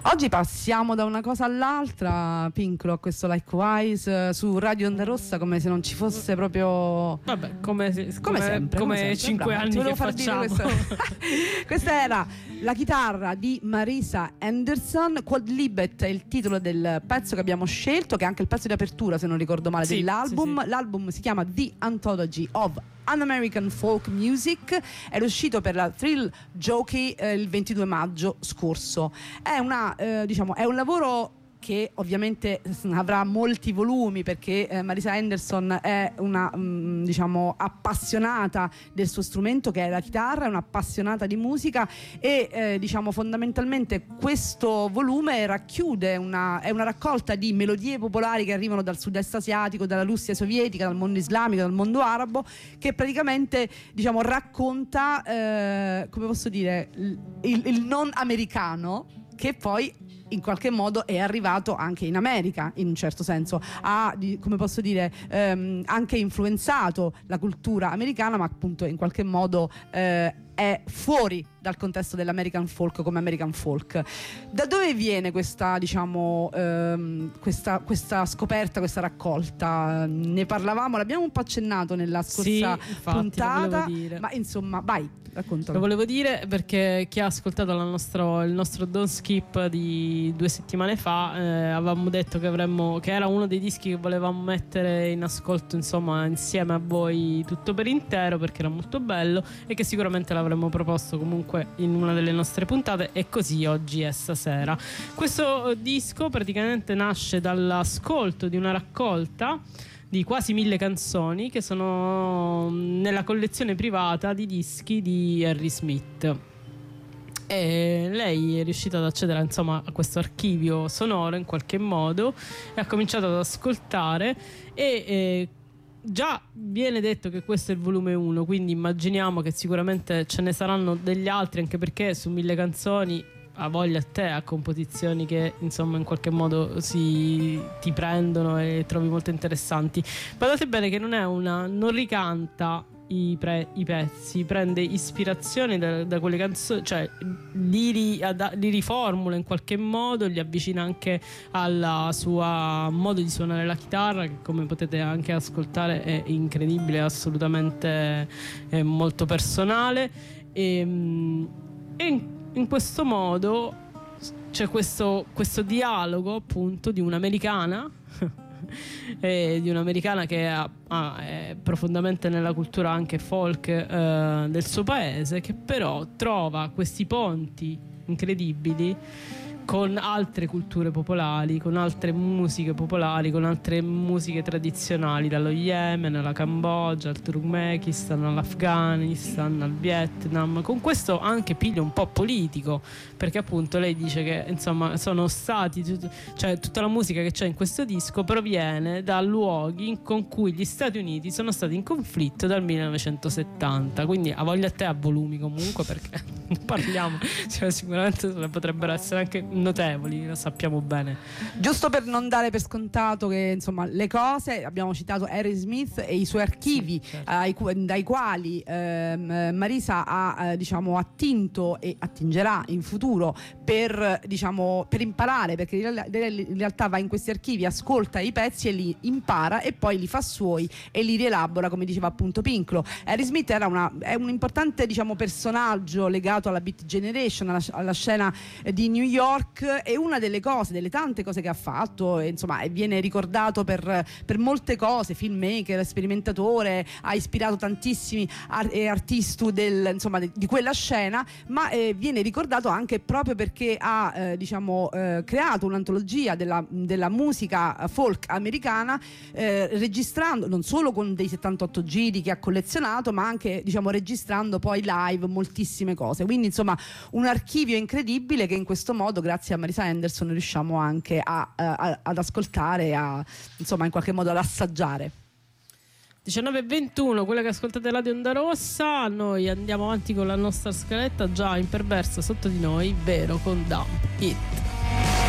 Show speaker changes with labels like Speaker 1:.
Speaker 1: Oggi passiamo da una cosa all'altra, Pinklo, a questo Likewise su Radio Onda Rossa, come se non ci fosse proprio...
Speaker 2: Vabbè, come
Speaker 1: sempre,
Speaker 2: come 5 anni che facciamo.
Speaker 1: Questa era la chitarra di Marisa Anderson. Quod Libet è il titolo del pezzo che abbiamo scelto, che è anche il pezzo di apertura, se non ricordo male, dell'album.
Speaker 2: Sì.
Speaker 1: L'album si chiama The Anthology of An-American Folk Music, è uscito per la Thrill Jockey il 22 maggio scorso. È un lavoro che ovviamente avrà molti volumi, perché Marisa Anderson è una appassionata del suo strumento, che è la chitarra, è un'appassionata di musica e fondamentalmente questo volume racchiude è una raccolta di melodie popolari che arrivano dal sud-est asiatico, dalla Russia sovietica, dal mondo islamico, dal mondo arabo, che praticamente racconta come posso dire il non americano, che poi in qualche modo è arrivato anche in America, in un certo senso ha anche influenzato la cultura americana, ma appunto in qualche modo è fuori dal contesto dell'American folk come American folk. Da dove viene questa questa scoperta, questa raccolta? Ne parlavamo, l'abbiamo un po' accennato nella scorsa puntata, ma insomma vai, raccontalo.
Speaker 2: Lo volevo dire perché chi ha ascoltato il nostro Don't Skip di 2 settimane fa, avevamo detto che era uno dei dischi che volevamo mettere in ascolto, insomma, insieme a voi tutto per intero, perché era molto bello e che sicuramente l'avremmo proposto comunque in una delle nostre puntate, e così oggi è stasera. Questo disco praticamente nasce dall'ascolto di una raccolta di quasi 1000 canzoni che sono nella collezione privata di dischi di Harry Smith, e lei è riuscita ad accedere insomma a questo archivio sonoro in qualche modo e ha cominciato ad ascoltare e già viene detto che questo è il volume 1, quindi immaginiamo che sicuramente ce ne saranno degli altri, anche perché su 1000 canzoni ha voglia a te, a composizioni che insomma in qualche modo ti prendono e trovi molto interessanti. Badate bene che non ricanta i pezzi, prende ispirazione da quelle canzoni, cioè li riformula in qualche modo, li avvicina anche alla sua modo di suonare la chitarra, che come potete anche ascoltare è incredibile, assolutamente è molto personale, e in questo modo c'è questo dialogo appunto di un'americana di un'americana che è profondamente nella cultura anche folk del suo paese, che però trova questi ponti incredibili con altre culture popolari, con altre musiche popolari, con altre musiche tradizionali, dallo Yemen alla Cambogia, al Turkmenistan, all'Afghanistan, al Vietnam, con questo anche piglio un po' politico, perché appunto lei dice che insomma sono stati, cioè tutta la musica che c'è in questo disco proviene da luoghi con cui gli Stati Uniti sono stati in conflitto dal 1970, quindi a voglia a te a volumi comunque, perché parliamo, cioè, sicuramente potrebbero essere anche notevoli, lo sappiamo bene.
Speaker 1: Giusto per non dare per scontato che insomma le cose, abbiamo citato Harry Smith e i suoi archivi, sì, certo, dai quali Marisa ha attinto e attingerà in futuro per imparare, perché in realtà va in questi archivi, ascolta i pezzi e li impara e poi li fa suoi e li rielabora, come diceva appunto Pinklo. Harry Smith è un importante personaggio legato alla Beat Generation, alla scena di New York, e una delle tante cose che ha fatto, insomma, viene ricordato per molte cose, filmmaker, sperimentatore, ha ispirato tantissimi artisti di quella scena, ma viene ricordato anche proprio perché ha creato un'antologia della musica folk americana, registrando non solo con dei 78 giri che ha collezionato, ma anche registrando poi live moltissime cose. Quindi insomma un archivio incredibile che in questo modo, grazie a Marisa Anderson, riusciamo anche ad ascoltare, in qualche modo ad assaggiare.
Speaker 2: 19:21, quella che ascoltate Radio Onda Rossa. Noi andiamo avanti con la nostra scaletta, già imperversa sotto di noi, vero, con Dump It.